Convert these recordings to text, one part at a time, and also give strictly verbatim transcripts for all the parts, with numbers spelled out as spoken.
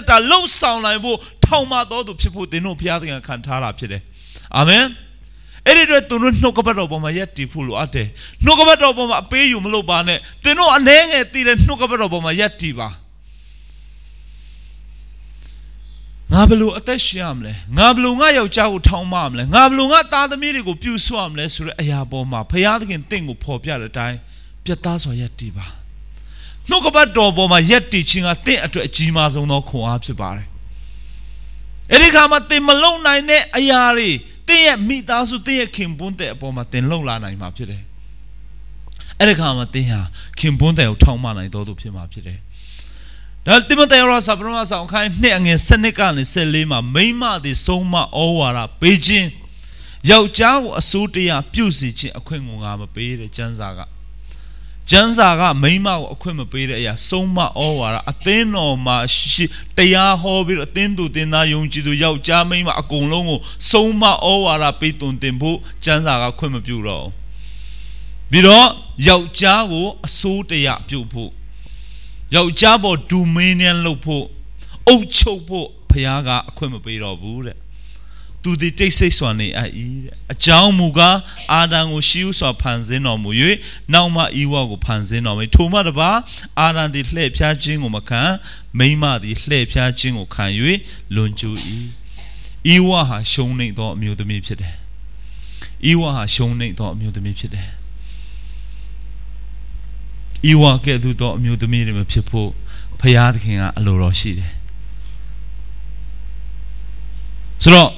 တာလှုပ်ဆောင်နိုင်ဖို့ထောင်မတော်သူဖြစ်ဖို့သင်တို့ဘုရားသခင်ခံထားတာဖြစ်တယ်အာမင်အဲ့ဒီတော့သူတို့နှုတ်ကပတ်တော်ပေါ်မှာယက်တည်ဖို့လိုအပ်တယ်နှုတ်ကပတ်တော်ပေါ်မှာအပေးယူမလို့ပါနဲ့သင်တို့အနှဲငယ်တည်တဲ့နှုတ်ကပတ်တော်ပေါ်မှာယက်တည်ပါငါဘလို့အသက်ရှင်ရမလဲငါဘလို့ငါယောက်ျားကိုထောင်မမလဲငါဘလို့ငါသားသမီးတွေကိုပြုဆွရမလဲဆိုတဲ့အရာပေါ်မှာဘုရားသခင်တင့်ကိုဖော်ပြတဲ့အတိုင်းပြတ်သားစွာယက်တည်ပါနှုတ်ကပတ်တော်ပေါ်မှာယက်တည်ခြင်းကတင့်အတွက်အကြီးမားဆုံးသောခွန်အားဖြစ်ပါတယ်အဲ့ဒီခါမှာသင်မလုံနိုင်တဲ့အရာတွေသင်ရဲ့မိသားစုသင်ရဲ့ခင်ပွန်းတဲ့အပေါ်မှာသင်လုံလာနိုင်မှာဖြစ်တယ်အဲ့ဒီခါမှာသင်ဟာခင်ပွန်းတဲ့ကိုထောင်မနိုင်တော်သူဖြစ်မှာဖြစ်တယ်ဒါတိမတေရောစာပရမဆောင်ခိုင်းနှစ်အငယ်စနစ်ကနေဆက်လေးမှာမိမသည်ဆုံးမဩဝါဒပေးခြင်းယောက်ျားကိုအစိုးတရားပြုစီခြင်းအခွင့်ကိုငါမပေးတဲ့ကျမ်းစာကကျမ်းစာကမိမကိုအခွင့်မပေးတဲ့အရာဆုံးမဩဝါဒအသင်းတော်မှာရှိတရားဟောပြီးအသင်းသူတင်သားယုံကြည်သူယောက်ျားမိမအကုန်လုံးကိုဆုံးမဩဝါဒပေးသွန်သင်ဖို့ကျမ်းစာကခွင့်မပြုတော့ပြီးတော့ယောက်ျားကိုအစိုးတရားပြုဖို့ယောက်ျားပေါ်ဒူမင်းနဲ့လှုပ်ဖို့အုပ်ချုပ်ဖို့ဘုရားကအခွင့်မပေးတော့ဘူးတဲ့သူဒီတိတ်ဆိတ်စွာနေအပ်၏တဲ့အကြောင်းမူကားအာဒံကိုရှေးဥစွာဖန်ဆင်းတော်မူ၍နောက်မှဤဝကိုဖန်ဆင်းတော်မူထိုမှတပါအာဒံသည်လှည့်ဖြားခြင်းကိုမခံမိန်းမသည်လှည့်ဖြားခြင်းကိုခံ၍လွန်ကျူ၏ဤဝဟာရှုံးနေသောအမျိုးသမီးဖြစ်တယ်ဤဝဟာရှုံးနေသောအမျိုးသမီးဖြစ်တယ်ဤဝကဲ့သို့သောအမျိုးသမီးတွေမဖြစ်ဖို့ဘုရားသခင်ကအလိုတော်ရှိတယ်ဆိုတော့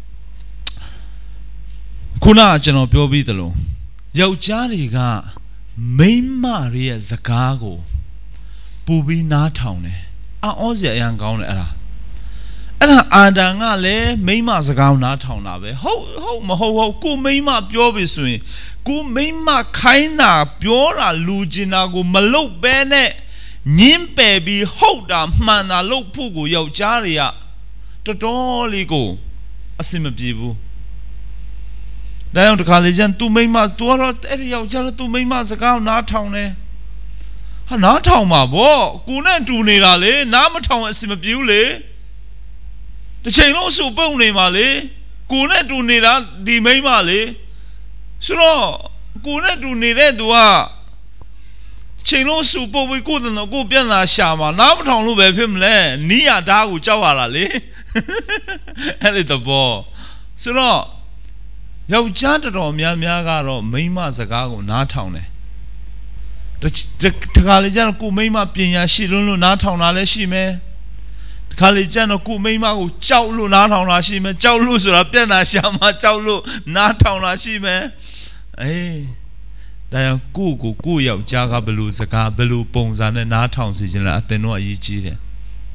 ခုနကကျွန်တော်ပြောပြီးသလိုယောက်ျားတွေကမိန်းမတွေရဲ့စကားကိုပူပြီးနားထောင်တယ်အော်စရာအရန်ကောင်းတယ်အဲ့ဒါအဲ့ဒါအာဒံကလည်းမိန်းမစကားကိုနားထောင်တာပဲဟုတ်ဟုတ်မဟုတ်ဟုတ်ကိုမိန်းမပြောပြီဆိုရင်ကိုမိန်းမခိုင်းတာပြောတာလူကျင်တာကိုမလုပ်ဘဲနဲ့ညင်းပယ်ပြီးဟုတ်တာမှန်တာလုပ်ဖို့ကိုယောက်ျားတွေကတော်တော်လေးကိုအဆင်မပြေဘူးဒါကြောင့်တခါလေကျန်သူမိန်းမသူကတော့အဲ့ဒီယောက်ျားလည်းသူမိန်းမစကားကိုနားထောင်တယ်ဟာနားထောင်ပါဗောကိုနဲ့တူနေတာလေနားမထောင်အဆင်မပြေဘူးလေတစ်ချိန်လုံးဆူပုံနေပါလေကိုနဲ့တူနေတာဒီမိန်းမလေဆိုတော့ကိုနဲ့တူနေတဲ့သူကချိန်လုံးဆူပုတ်ပြီးကိုယ်တည်းကိုပြန်လာရှာမှာနားမထောင်လို့ပဲဖြစ်မလဲနီးရဓာတ်ကိုကြောက်ရတာလေအဲ့ဒီတော့ဆိုတော့ယောက်ျားတော်တော်များများကတော့မိန်းမစကားကိုနားထောင်တယ်တခါလေကျတော့ကိုမိန်းမပညာရှိလွန်းလို့နားထောင်တာလည်းရှိမယ်တခါလေကျတော့ကိုမိန်းမကိုကြောက်လို့နားထောင်တာရှိမယ်ကြောက်လို့ဆိုတာပြန်လာရှာမှာကြောက်လို့နားထောင်တာရှိမယ်အေးဒါကြောင့်ကိုကိုကိုယောက်ျားကဘလို့စကားဘလို့ပုံစံနဲ့နားထောင်စီခြင်းလားအတင်တော့အရေးကြီးတယ်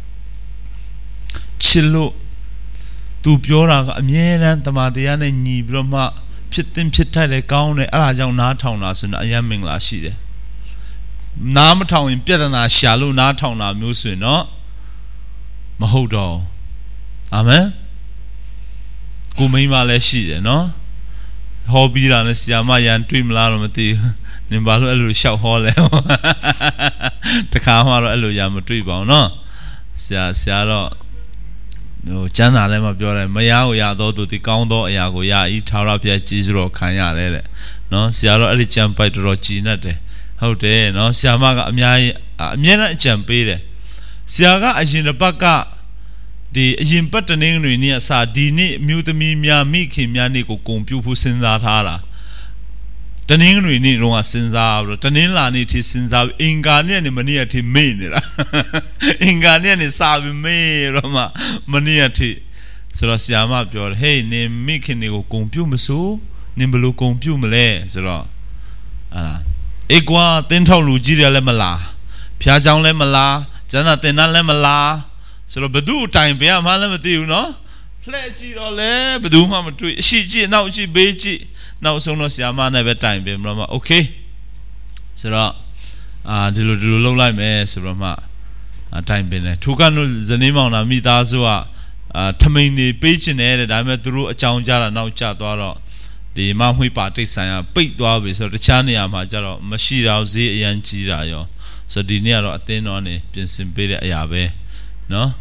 ချစ်လို့သူပြောတာကအမြဲတမ်းတမန်တရားနဲ့ညီပြီးတော့မှဖြစ်တင်ဖြစ်ထိုက်တယ်ကောင်းတယ်အဲ့ဒါကြောင့်နားထောင်တာဆိုရင်အယံမင်္ဂလာရှိတယ်နားမထောင်ရင်ပြဿနာရှာလို့နားထောင်တာမျိုးဆိုရင်တော့မဟုတ်တော့အာမင်ကိုမိန်းမလည်းရှိတယ်နော်ဟောပြီးတာနဲ့ဆရာမရန်တွေ့မလားတော့မသိဘူးနင်ဘာလို့အဲ့လိုရှောက်ဟောလဲတခါမှတော့အဲ့လိုရမတွေ့ပါဘူးနော်ဆရာဆရာတော့ဟိုကျမ်းစာထဲမှာပြောတယ်မယားကိုရတော့သူဒီကောင်းသောအရာကိုရဤထာဝရဘုရားကြီးစွာခံရတယ်တဲ့နော်ဆရာတော့အဲ့ဒီကြံပိုက်တော်တော်ကြည်နေတယ်ဟုတ်တယ်နော်ဆရာမကအများကြီးအမြဲတမ်းအကြံပေးတယ်ဆရာကအရင်တစ်ပတ်ကဒီအရင်ပတ်တနင်္ဂနွေနေ့အစဒီနေ့မြို့သမီးများမိခင်များနေ့ကိုဂုဏ်ပြုဖို့စဉ်းစားထားတာတနင်္ဂနွေနေ့တော့စဉ်းစားပြီးတော့တနင်္လာနေ့ထိစဉ်းစားပြီးအင်္ဂါနေ့နဲ့မနေ့အထိမေ့နေတာအင်္ဂါနေ့နဲ့စာပြီးမေ့တော့မှမနေ့အထိဆိုတော့ဆရာမပြောတယ်ဟေးနင်မိခင်တွေကိုဂုဏ်ပြုမစို့နင်ဘယ်လိုဂုဏ်ပြုမလဲဆိုတော့အာအေကွာတင်းထောက်လူကြီးတွေလည်းမလားဖျားချောင်းလည်းမလားကျန်တာတင်တန်းလည်းမလားဆိုတော့ဘသူအတိုင်ဘယ်မှလည်းမသိဘူးနော်လှည့်ကြည့်တော့လေဘသူမှမတွေ့အရှိကြည့်နောက်ကြည့်ဘေးကြည့်နောက်ဆုံးတော့ဆရာမနဲ့ပဲတိုင်ပြင်ပြီးတော့မှโอเคဆိုတော့အာဒီလိုဒီလိုလုပ်လိုက်မယ်ဆိုတော့မှတိုင်ပြင်တယ်ထိုကနိုဇနီးမောင်နာမိသားစုကအာထမိန်နေပေးချင်တယ်တဲ့ဒါပေမဲ့သူတို့အကြောင်းကြားတာနောက်ကျသွားတော့ဒီမမွှေးပါတိတ်ဆိုင်ကပိတ်သွားပြီဆိုတော့တခြားနေရာမှာကျတော့မရှိတော့ဈေးအရန်ကြီးတာရောဆိုတော့ဒီနေ့ကတော့အသင်းတော်နေပြင်ဆင်ပေးတဲ့အရာပဲနော်